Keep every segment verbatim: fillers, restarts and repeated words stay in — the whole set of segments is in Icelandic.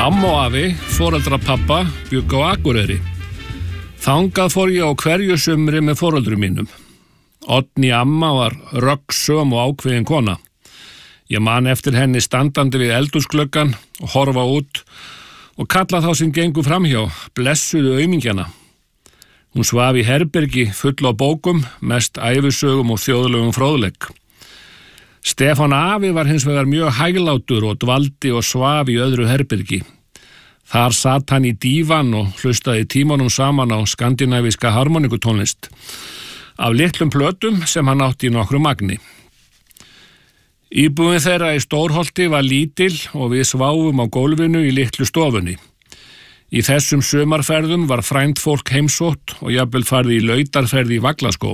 Amma og afi, foreldra pappa, bjuggu á Akureyri. Þangað fór ég á hverju sumri með foreldrum mínum. Oddný amma var röggsöm og ákveðin kona. Ég man eftir henni standandi við eldhúsgluggann og horfa út og kalla þá sem gengu framhjá, blessuðu aumingjana. Hún svaf í herbergi full á bókum, mest ævisögum og þjóðlegum fróðleik. Stefán afi var hins vegar mjög hæglátur og dvaldi og svaf í öðru herbergi. Þar satt hann í dívan og hlustaði tímanum saman á skandinavíska harmonikutónlist af litlum plötum sem hann átti í nokkru magni. Íbúðin þeirra í Stórholti var lítil og við sváfum á gólfinu í litlu stofunni. Í þessum sumarferðum var frænd fólk heimsótt og jafnvel farið í lautarferði í Vaglaskó.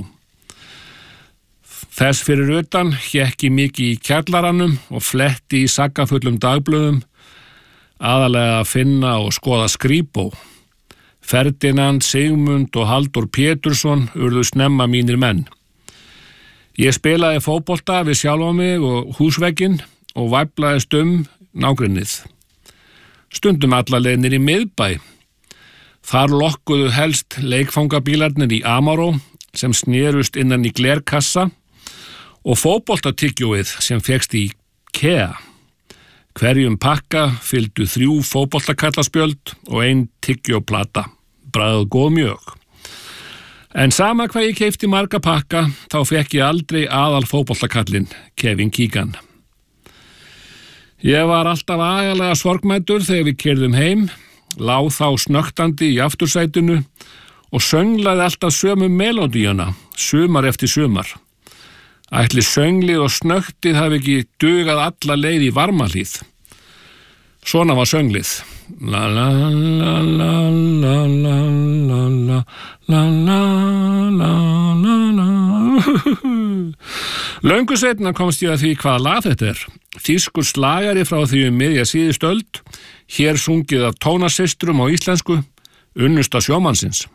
Þess fyrir utan hékk ég mikið í kjallaranum og fletti í saggafullum dagblöðum, aðalega að finna og skoða Skrýbó. Ferdinand, Sigmund og Halldór Pétursson urðu snemma mínir menn. Ég spilaði fótbolta við sjálfa mig og húsvegginn og væflaðist um nágrennið. Stundum alla leiðnir í miðbæ. Þar lokkuðu helst leikfangabílarnir í Amaró sem snerust innan í glerkassa og fótboltatyggjúið sem fékkst í Kea. Hverjum pakka fylgdu þrjú fótboltakallaspjöld og ein tyggjóplata. Bragð góð mjög. En sama hvað ég keypti marga pakka, þá fekk ég aldrei aðal fótboltakallinn, Kevin Keegan. Ég var alltaf agalega sorgmæddur þegar við keyrðum heim, lá þá snöktandi í aftursætinu og sönglaði alltaf sömu melódíuna, sumar eftir sumar. Ætli sönglið og snöktið hafi ekki dugað alla leið í Varmahlíð. Svona var sönglið. La la la la la la la la la la la la. Löngu seinna komst ég að því hvaða lag þetta er. Þýskur slagari frá því um miðja síðustu öld, hér sungið af tónasystrum á íslensku, unnusta sjómannsins.